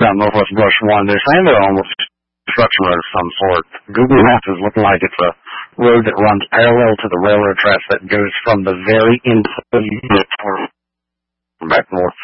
southbound Northwest Brush 1. They're saying they're on a construction road of some sort. Google Maps is looking like it's a road that runs parallel to the railroad tracks that goes from the very end of the back north.